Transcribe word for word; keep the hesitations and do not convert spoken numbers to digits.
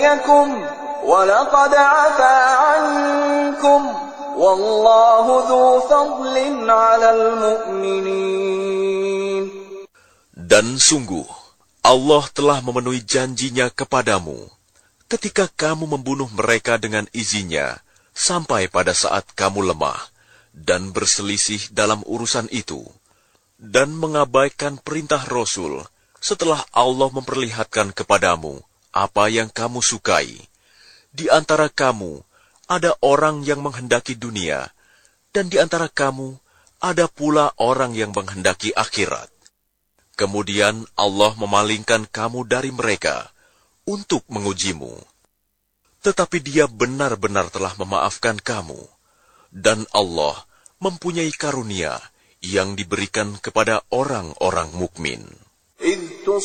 ليبتليكم ولقد عفا عنكم والله ذو فضل على المؤمنين. Dan sungguh, Allah telah memenuhi janjinya kepadamu ketika kamu membunuh mereka dengan izinnya sampai pada saat kamu lemah dan berselisih dalam urusan itu dan mengabaikan perintah Rasul setelah Allah memperlihatkan kepadamu apa yang kamu sukai. Di antara kamu ada orang yang menghendaki dunia, dan di antara kamu ada pula orang yang menghendaki akhirat. Kemudian Allah memalingkan kamu dari mereka untuk mengujimu. Tetapi Dia benar-benar telah memaafkan kamu, dan Allah mempunyai karunia yang diberikan kepada orang-orang mukmin. إذ